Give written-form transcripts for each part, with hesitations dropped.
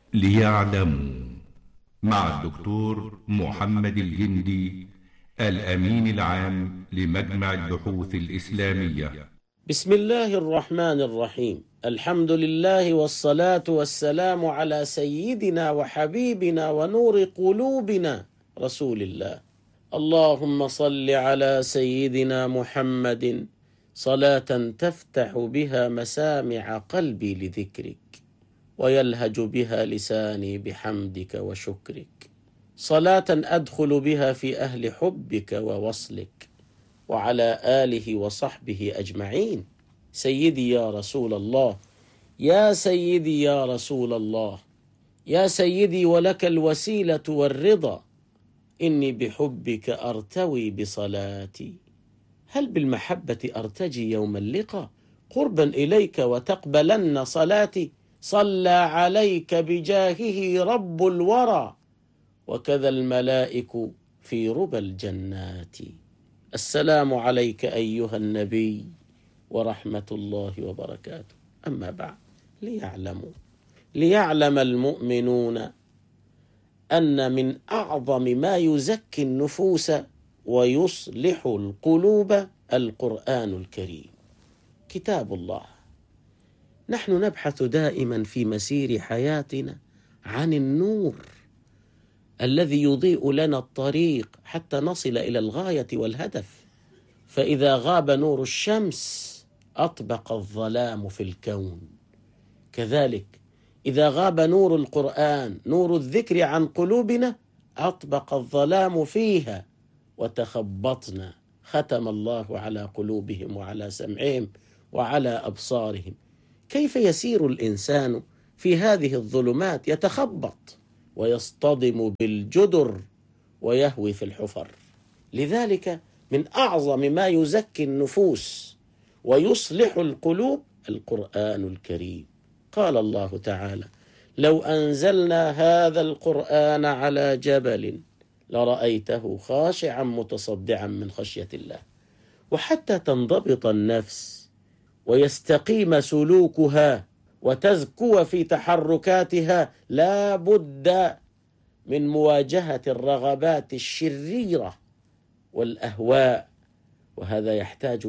ليعلموا، مع الدكتور محمد الجندي، الأمين العام لمجمع البحوث الإسلامية. بسم الله الرحمن الرحيم. الحمد لله والصلاة والسلام على سيدنا وحبيبنا ونور قلوبنا رسول الله. اللهم صل على سيدنا محمد صلاة تفتح بها مسامع قلبي لذكرك، ويلهج بها لساني بحمدك وشكرك، صلاة أدخل بها في أهل حبك ووصلك، وعلى آله وصحبه أجمعين. سيدي يا رسول الله، يا سيدي يا رسول الله، يا سيدي ولك الوسيلة والرضا، إني بحبك أرتوي بصلاتي. هل بالمحبة أرتجي يوم اللقاء قربا إليك وتقبلن صلاتي؟ صلى عليك بجاهه رب الورى، وكذا الملائك في ربى الجنات. السلام عليك أيها النبي ورحمة الله وبركاته. أما بعد، ليعلم المؤمنون أن من أعظم ما يزكي النفوس ويصلح القلوب القرآن الكريم، كتاب الله. نحن نبحث دائما في مسير حياتنا عن النور الذي يضيء لنا الطريق حتى نصل إلى الغاية والهدف، فإذا غاب نور الشمس أطبق الظلام في الكون. كذلك إذا غاب نور القرآن، نور الذكر عن قلوبنا، أطبق الظلام فيها وتخبطنا. ختم الله على قلوبهم وعلى سمعهم وعلى أبصارهم. كيف يسير الإنسان في هذه الظلمات؟ يتخبط ويصطدم بالجدر ويهوي في الحفر. لذلك من أعظم ما يزكي النفوس ويصلح القلوب القرآن الكريم. قال الله تعالى: لو أنزلنا هذا القرآن على جبل لرأيته خاشعا متصدعا من خشية الله. وحتى تنضبط النفس ويستقيم سلوكها وتزكو في تحركاتها، لا بد من مواجهة الرغبات الشريرة والأهواء، وهذا يحتاج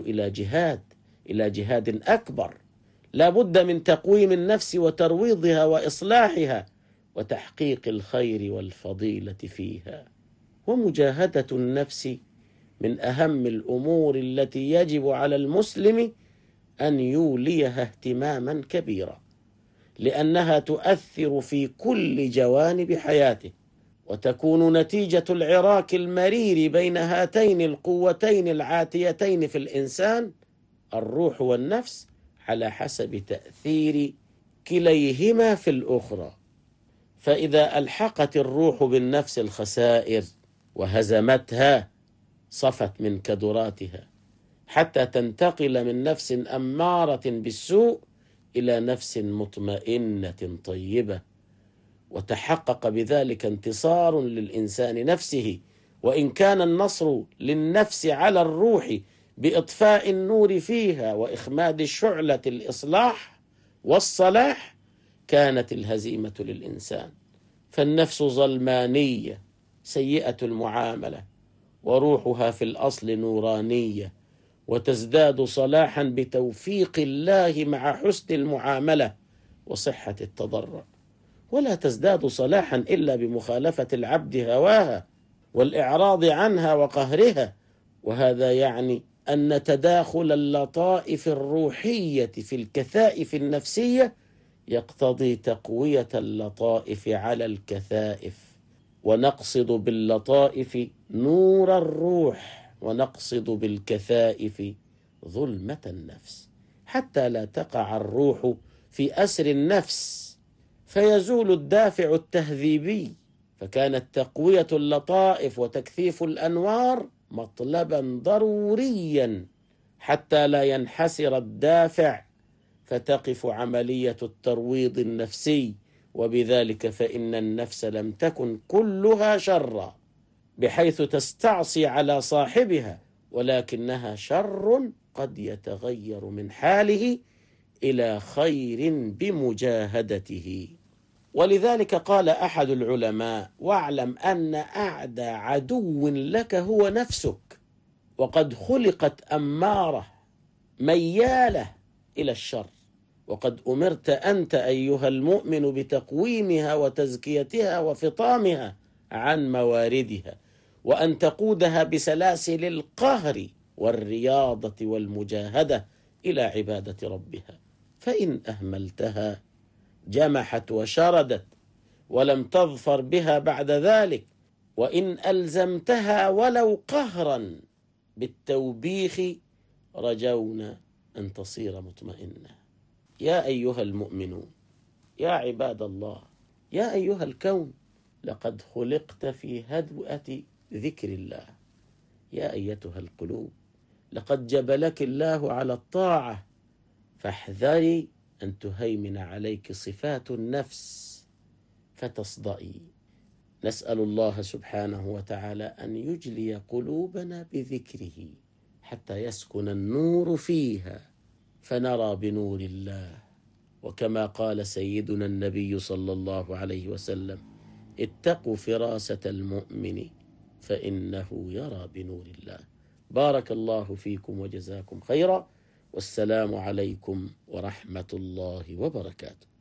إلى جهاد أكبر. لا بد من تقويم النفس وترويضها وإصلاحها وتحقيق الخير والفضيلة فيها. ومجاهدة النفس من أهم الأمور التي يجب على المسلم أن يوليها اهتماما كبيرا، لأنها تؤثر في كل جوانب حياته، وتكون نتيجة العراك المرير بين هاتين القوتين العاتيتين في الإنسان، الروح والنفس، على حسب تأثير كليهما في الأخرى. فإذا ألحقت الروح بالنفس الخسائر وهزمتها، صفت من كدراتها حتى تنتقل من نفس أمارة بالسوء إلى نفس مطمئنة طيبة، وتحقق بذلك انتصار للإنسان نفسه. وإن كان النصر للنفس على الروح بإطفاء النور فيها وإخماد شعلة الإصلاح والصلاح، كانت الهزيمة للإنسان. فالنفس ظلمانية سيئة المعاملة، وروحها في الأصل نورانية، وتزداد صلاحا بتوفيق الله مع حسن المعاملة وصحة التضرع، ولا تزداد صلاحا إلا بمخالفة العبد هواها والإعراض عنها وقهرها. وهذا يعني أن تداخل اللطائف الروحية في الكثائف النفسية يقتضي تقوية اللطائف على الكثائف. ونقصد باللطائف نور الروح، ونقصد بالكثائف ظلمة النفس، حتى لا تقع الروح في أسر النفس فيزول الدافع التهذيبي. فكانت تقوية اللطائف وتكثيف الأنوار مطلبا ضروريا حتى لا ينحسر الدافع، فتقف عملية الترويض النفسي. وبذلك فإن النفس لم تكن كلها شرا بحيث تستعصي على صاحبها، ولكنها شر قد يتغير من حاله إلى خير بمجاهدته. ولذلك قال أحد العلماء: واعلم أن أعدى عدو لك هو نفسك، وقد خلقت أمارة ميالة إلى الشر، وقد أمرت أنت أيها المؤمن بتقويمها وتزكيتها وفطامها عن مواردها، وأن تقودها بسلاسل القهر والرياضة والمجاهدة إلى عبادة ربها، فإن أهملتها جمحت وشردت ولم تظفر بها بعد ذلك، وإن ألزمتها ولو قهرا بالتوبيخ رجونا أن تصير مطمئنة. يا أيها المؤمنون، يا عباد الله، يا أيها الكون، لقد خلقت في هدوءة ذكر الله. يا أيتها القلوب، لقد جبلك الله على الطاعة، فاحذري أن تهيمن عليك صفات النفس فتصدئي. نسأل الله سبحانه وتعالى أن يجلي قلوبنا بذكره حتى يسكن النور فيها فنرى بنور الله. وكما قال سيدنا النبي صلى الله عليه وسلم: اتقوا فراسة المؤمن فإنه يرى بنور الله. بارك الله فيكم وجزاكم خيرا، والسلام عليكم ورحمة الله وبركاته.